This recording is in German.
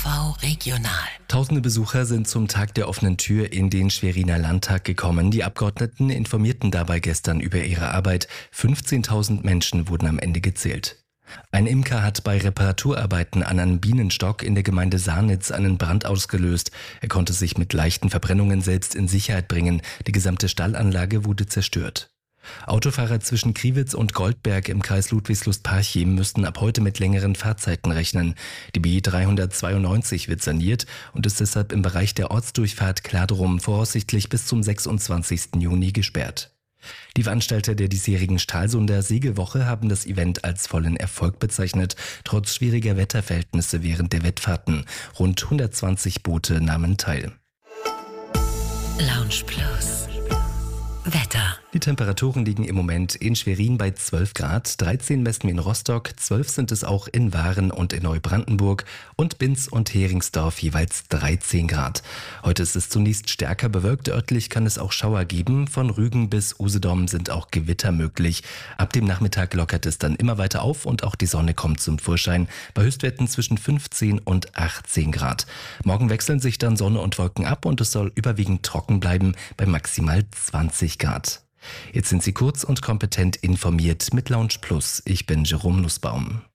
RV Regional. Tausende Besucher sind zum Tag der offenen Tür in den Schweriner Landtag gekommen. Die Abgeordneten informierten dabei gestern über ihre Arbeit. 15.000 Menschen wurden am Ende gezählt. Ein Imker hat bei Reparaturarbeiten an einem Bienenstock in der Gemeinde Sarnitz einen Brand ausgelöst. Er konnte sich mit leichten Verbrennungen selbst in Sicherheit bringen. Die gesamte Stallanlage wurde zerstört. Autofahrer zwischen Kriwitz und Goldberg im Kreis Ludwigslust-Parchim müssten ab heute mit längeren Fahrzeiten rechnen. Die BE 392 wird saniert und ist deshalb im Bereich der Ortsdurchfahrt Kladrum voraussichtlich bis zum 26. Juni gesperrt. Die Veranstalter der diesjährigen Stralsunder Segelwoche haben das Event als vollen Erfolg bezeichnet, trotz schwieriger Wetterverhältnisse während der Wettfahrten. Rund 120 Boote nahmen teil. Lounge Plus. Wetter. Die Temperaturen liegen im Moment in Schwerin bei 12 Grad, 13 messen wir in Rostock, 12 sind es auch in Waren und in Neubrandenburg und Binz und Heringsdorf jeweils 13 Grad. Heute ist es zunächst stärker bewölkt, örtlich kann es auch Schauer geben, von Rügen bis Usedom sind auch Gewitter möglich. Ab dem Nachmittag lockert es dann immer weiter auf und auch die Sonne kommt zum Vorschein, bei Höchstwerten zwischen 15 und 18 Grad. Morgen wechseln sich dann Sonne und Wolken ab und es soll überwiegend trocken bleiben bei maximal 20 Grad. Jetzt sind Sie kurz und kompetent informiert mit Lounge Plus. Ich bin Jerome Nussbaum.